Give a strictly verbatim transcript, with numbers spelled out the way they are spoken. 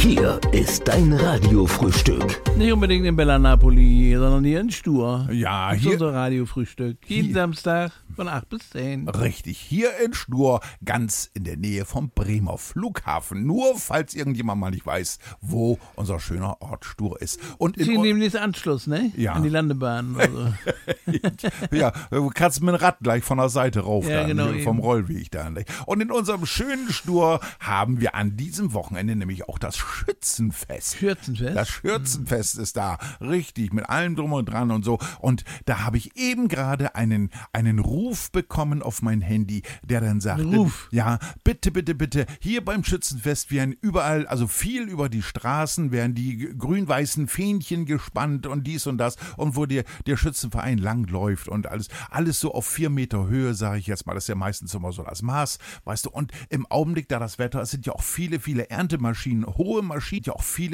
Hier ist dein Radiofrühstück. Nicht unbedingt in Bella Napoli, sondern hier in Stur. Ja, Das ist hier, unser Radiofrühstück. Jeden hier. Samstag von acht bis zehn. richtig, hier in Stur, ganz in der Nähe vom Bremer Flughafen. Nur, falls irgendjemand mal nicht weiß, wo unser schöner Ort Stur ist. Und in Sie o- nehmen jetzt Anschluss, ne? Ja. An die Landebahn. Also. ja, du kannst mit dem Rad gleich von der Seite rauf, Ja, dann, genau, vom eben. Rollweg dann. Und in unserem schönen Stur haben wir an diesem Wochenende nämlich auch das Schützenfest. Schürzenfest. Das Schürzenfest ist da, richtig, mit allem drum und dran und so. Und da habe ich eben gerade einen, einen Ruf bekommen auf mein Handy, der dann sagte, Ein Ruf? ja, bitte, bitte, bitte, hier beim Schützenfest werden überall, also viel über die Straßen, werden die g- grün-weißen Fähnchen gespannt und dies und das und wo der, der Schützenverein langläuft und alles, alles so auf vier Meter Höhe, sage ich jetzt mal, das ist ja meistens immer so das Maß, weißt du, und im Augenblick, da das Wetter, es sind ja auch viele, viele Erntemaschinen, hohe Maschinen, ja auch viele